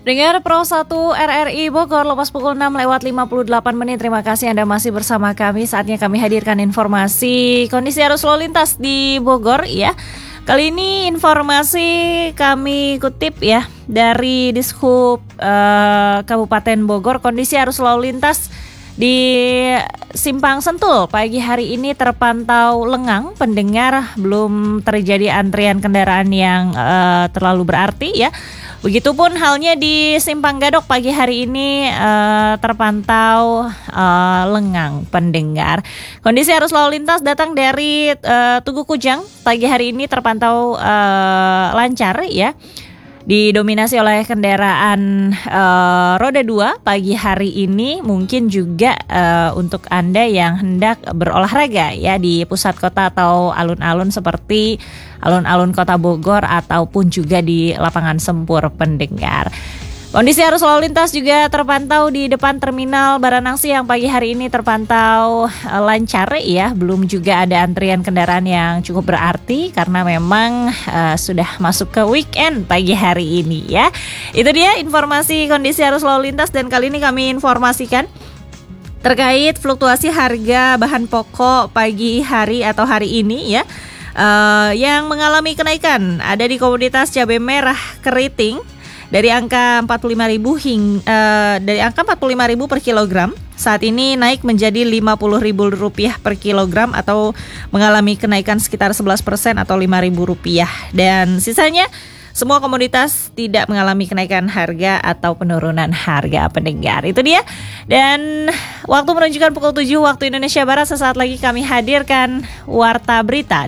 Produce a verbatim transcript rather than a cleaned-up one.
Dengar Pro satu R R I Bogor lepas pukul enam lewat lima puluh delapan menit. Terima kasih Anda masih bersama kami. Saatnya kami hadirkan informasi kondisi arus lalu lintas di Bogor ya. Kali ini informasi kami kutip ya dari Dishub eh, Kabupaten Bogor. Kondisi arus lalu lintas di Simpang Sentul pagi hari ini terpantau lengang. Pendengar, belum terjadi antrian kendaraan yang eh, terlalu berarti ya. Begitupun halnya di Simpang Gadok pagi hari ini uh, terpantau uh, lengang pendengar. Kondisi arus lalu lintas datang dari uh, Tugu Kujang pagi hari ini terpantau uh, lancar ya. Didominasi oleh kendaraan uh, roda dua pagi hari ini. Mungkin juga uh, untuk Anda yang hendak berolahraga ya di pusat kota atau alun-alun seperti alun-alun kota Bogor ataupun juga di lapangan Sempur pendengar. Kondisi arus lalu lintas juga terpantau di depan terminal Baranangsi yang pagi hari ini terpantau uh, lancar ya. Belum juga ada antrian kendaraan yang cukup berarti karena memang uh, sudah masuk ke weekend pagi hari ini ya. Itu dia informasi kondisi arus lalu lintas, dan kali ini kami informasikan terkait fluktuasi harga bahan pokok pagi hari atau hari ini ya. Uh, yang mengalami kenaikan ada di komoditas cabai merah keriting dari angka empat puluh lima ribu hingga uh, dari angka empat puluh lima ribu per kilogram, saat ini naik menjadi lima puluh ribu rupiah per kilogram atau mengalami kenaikan sekitar sebelas persen atau lima ribu rupiah, dan sisanya semua komoditas tidak mengalami kenaikan harga atau penurunan harga pendengar. Itu dia. Dan waktu menunjukkan pukul tujuh waktu Indonesia Barat. Sesaat lagi kami hadirkan Warta Berita.